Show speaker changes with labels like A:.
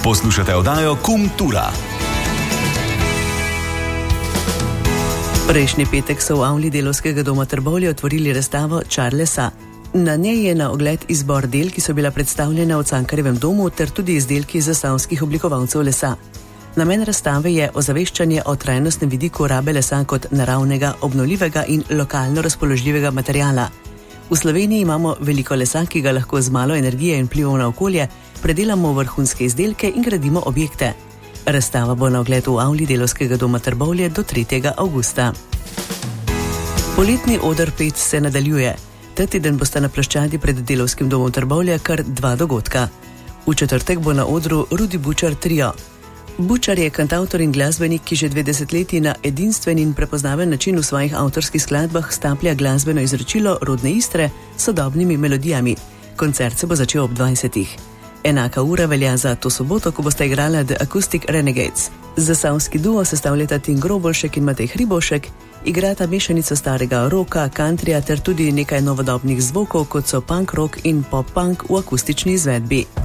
A: Poslušate oddajo Kultura.
B: Prejšnji petek so v avli Delavskega doma Trbovlje otvorili razstavo Čar lesa. Na njej je na ogled izbor del, ki so bila predstavljena v Cankarjevem domu, ter tudi izdelki zasavskih oblikovalcev lesa. Namen razstave je ozaveščanje o trajnostnem vidiku rabe lesa kot naravnega, obnovljivega in lokalno razpoložljivega materiala. V Sloveniji imamo veliko lesa, ki ga lahko z malo energije in vplivov na okolje predelamo v vrhunske izdelke in gradimo objekte. Razstava bo na ogled v avli Delavskega doma Trbovlje do 3. avgusta. Poletni oder 5 se nadaljuje. Ta teden bosta na ploščadi pred Delavskim domom Trbovlje kar 2 dogodka. V četrtek bo na odru Rudi Bučar trio. Bučar je kantavtor in glasbenik, ki že 2 desetletji na edinstven in prepoznaven način v svojih avtorskih skladbah staplja glasbeno izročilo rodne Istre s sodobnimi melodijami. Koncert se bo začel ob 20. Enaka ura velja za to soboto, ko bosta igrala The Acoustic Renegades. Zasavski duo sestavljata Tim Grobolšek in Matej Hribovšek, igrata mešanico starega roka, countryja ter tudi nekaj novodobnih zvokov, kot so punk rock in pop punk v akustični izvedbi.